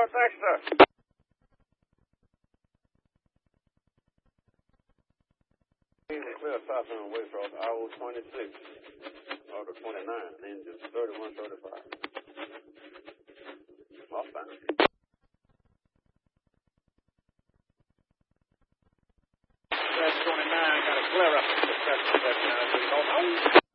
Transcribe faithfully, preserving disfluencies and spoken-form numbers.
What's extra? Clear south on Waycross, I O twenty-six, order twenty-nine, engine thirty-one thirty-five. Northbound. That's twenty-nine, got a clear up. That's, that's, that's, that's,